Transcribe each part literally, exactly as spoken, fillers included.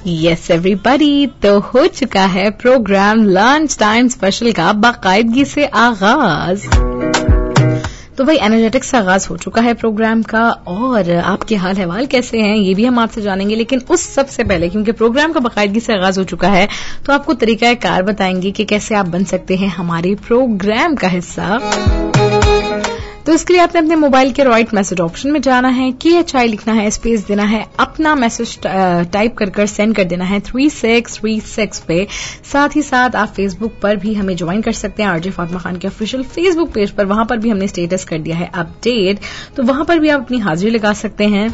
Yes everybody, तो हो चुका है प्रोग्राम लंच टाइम स्पेशल का बाकायदगी से आगाज। तो भाई एनर्जेटिक से आगाज हो चुका है प्रोग्राम का, और आपके हाल अहवाल कैसे हैं ये भी हम आपसे जानेंगे। लेकिन उस सबसे पहले, क्योंकि प्रोग्राम का बाकायदगी से आगाज हो चुका है, तो आपको तरीका कार बताएंगे कि कैसे आप बन सकते हैं हमारे प्रोग्राम का हिस्सा। तो इसके लिए आपने अपने मोबाइल के राइट मैसेज ऑप्शन में जाना है, के एच आई लिखना है, स्पेस देना है, अपना मैसेज टाइप कर कर सेंड कर देना है थ्री सिक्स थ्री सिक्स पे। साथ ही साथ आप फेसबुक पर भी हमें ज्वाइन कर सकते हैं, आरजे फातिमा खान के ऑफिशियल फेसबुक पेज पर। वहां पर भी हमने स्टेटस कर दिया है अपडेट, तो वहां पर भी आप अपनी हाजिरी लगा सकते हैं।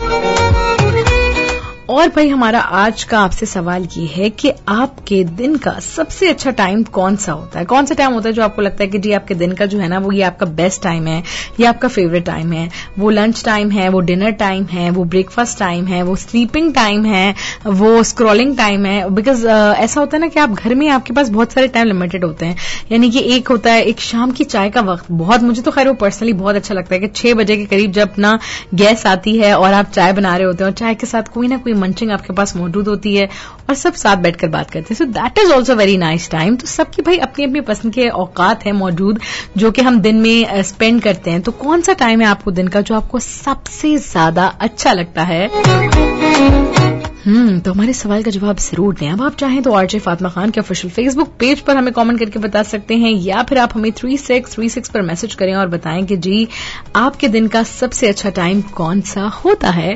और भाई हमारा आज का आपसे सवाल ये है कि आपके दिन का सबसे अच्छा टाइम कौन सा होता है? कौन सा टाइम होता है जो आपको लगता है कि जी आपके दिन का जो है ना वो ये आपका बेस्ट टाइम है, ये आपका फेवरेट टाइम है? वो लंच टाइम है, वो डिनर टाइम है, वो ब्रेकफास्ट टाइम है, वो स्लीपिंग टाइम है, वो स्क्रॉलिंग टाइम है? बिकॉज uh, ऐसा होता है ना कि आप घर में आपके पास बहुत सारे टाइम लिमिटेड होते हैं। यानी कि एक होता है एक शाम की चाय का वक्त, बहुत मुझे तो खैर वो पर्सनली बहुत अच्छा लगता है कि छह बजे के करीब जब अपना गैस आती है और आप चाय बना रहे होते हैं और चाय के साथ कोई ना कोई मंचिंग आपके पास मौजूद होती है और सब साथ बैठकर बात करते हैं। So that is also very nice time. तो सबकी भाई अपनी अपनी पसंद के औकात है मौजूद जो कि हम दिन में स्पेंड करते हैं। तो कौन सा टाइम है आपको दिन का जो आपको सबसे ज्यादा अच्छा लगता है? हम्म तो हमारे सवाल का जवाब जरूर दें। अब आप चाहें तो आरजे फातिमा खान के ऑफिशियल फेसबुक पेज पर हमें कमेंट करके बता सकते हैं, या फिर आप हमें थ्री सिक्स थ्री सिक्स पर मैसेज करें और बताएं कि जी आपके दिन का सबसे अच्छा टाइम कौन सा होता है।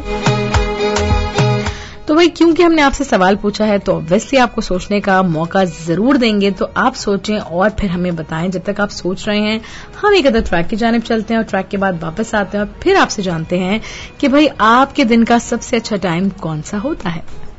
तो भाई क्योंकि हमने आपसे सवाल पूछा है तो ऑब्वियसली आपको सोचने का मौका जरूर देंगे, तो आप सोचें और फिर हमें बताएं। जब तक आप सोच रहे हैं हम एक अदर ट्रैक की जानिब चलते हैं और ट्रैक के बाद वापस आते हैं और फिर आपसे जानते हैं कि भाई आपके दिन का सबसे अच्छा टाइम कौन सा होता है।